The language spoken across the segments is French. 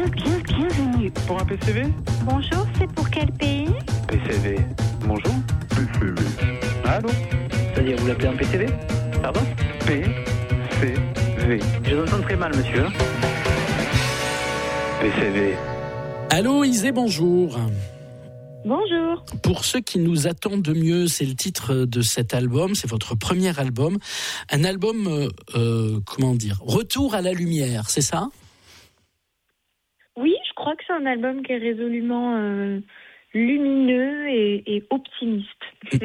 Bienvenue. Pour un PCV? Bonjour, c'est pour quel pays? PCV. Bonjour. PCV. Allô? C'est-à-dire, vous l'appelez un PCV? Pardon? PCV. Je vous entends très mal, monsieur. PCV. Allô Isée, bonjour. Bonjour. Pour ceux qui nous attendent de mieux, c'est le titre de cet album, c'est votre premier album. Un album, retour à la lumière, c'est ça? Oui, je crois que c'est un album qui est résolument lumineux et optimiste.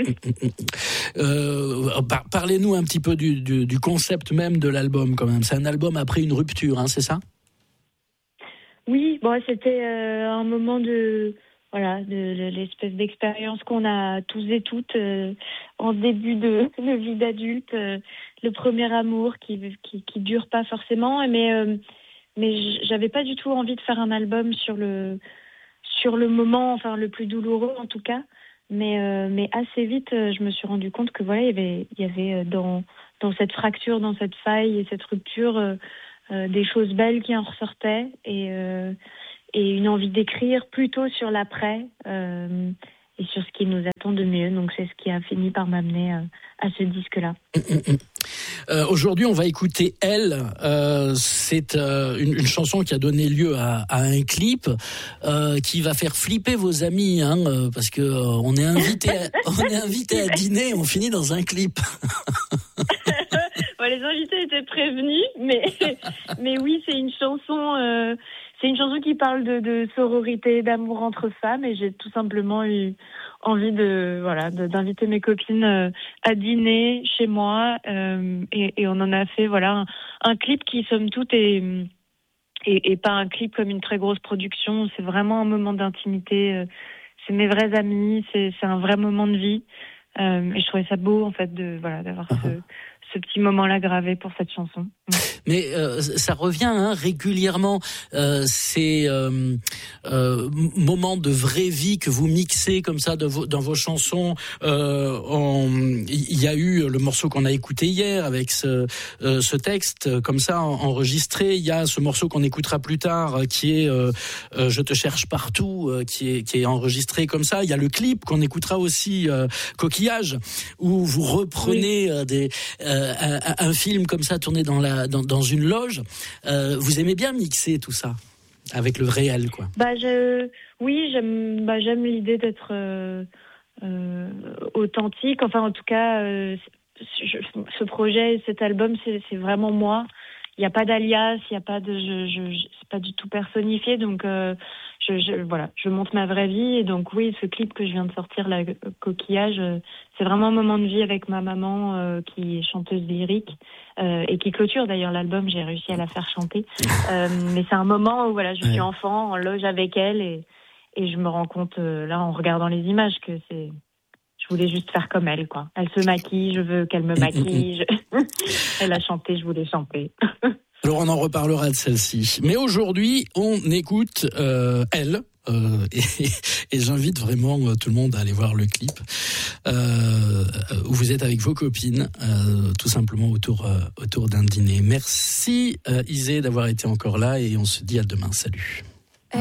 Parlez-nous un petit peu du concept même de l'album quand même. C'est un album après une rupture, hein, c'est ça? Oui, bon, c'était un moment de l'espèce d'expérience qu'on a tous et toutes en début de vie d'adulte, le premier amour qui dure pas forcément, mais j'avais pas du tout envie de faire un album sur le moment, enfin le plus douloureux en tout cas, mais assez vite je me suis rendu compte que voilà, il y avait dans cette fracture, dans cette faille et cette rupture des choses belles qui en ressortaient et une envie d'écrire plutôt sur l'après et sur ce qui nous attend de mieux. Donc c'est ce qui a fini par m'amener à ce disque-là. Aujourd'hui, on va écouter Elle. C'est une chanson qui a donné lieu à un clip qui va faire flipper vos amis, hein, parce que on est invité à dîner, on finit dans un clip. Ouais, les invités étaient prévenus, mais oui, c'est une chanson. C'est une chanson qui parle de sororité, d'amour entre femmes, et j'ai tout simplement eu envie d'inviter mes copines à dîner chez moi, et on en a fait un clip qui somme toute est pas un clip comme une très grosse production. C'est vraiment un moment d'intimité. C'est mes vrais amis, c'est un vrai moment de vie, et je trouvais ça beau en fait d'avoir ce petit moment-là gravé pour cette chanson. Mais ça revient régulièrement, ces moments de vraie vie que vous mixez comme ça dans vos chansons. Il y a eu le morceau qu'on a écouté hier avec ce texte comme ça enregistré. Il y a ce morceau qu'on écoutera plus tard qui est Je te cherche partout, qui est enregistré comme ça. Il y a le clip qu'on écoutera aussi, Coquillage, où vous reprenez un film comme ça tourné dans une loge. Vous aimez bien mixer tout ça avec le réel, quoi? J'aime l'idée d'être authentique. Enfin, en tout cas, ce projet, cet album, c'est vraiment moi. Il n'y a pas d'alias, il n'y a pas c'est pas du tout personnifié. Donc, je montre ma vraie vie. Et donc, oui, ce clip que je viens de sortir, la Coquillage, c'est vraiment un moment de vie avec ma maman qui est chanteuse lyrique et qui clôture d'ailleurs l'album. J'ai réussi à la faire chanter. Mais c'est un moment où je suis enfant, en loge avec elle et je me rends compte là en regardant les images que je voulais juste faire comme elle, quoi. Elle se maquille, je veux qu'elle me maquille. Elle a chanté, je voulais chanter. Alors on en reparlera de celle-ci. Mais aujourd'hui, on écoute Elle. Et j'invite vraiment tout le monde à aller voir le clip où vous êtes avec vos copines, tout simplement autour d'un dîner. Merci Isée d'avoir été encore là et on se dit à demain. Salut.